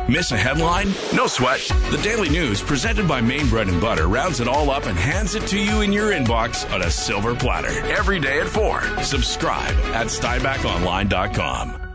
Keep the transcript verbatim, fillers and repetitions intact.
Miss a headline? No sweat. The Daily News, presented by Maine Bread and Butter, rounds it all up and hands it to you in your inbox on a silver platter. Every day at four. Subscribe at Steinbach Online dot com.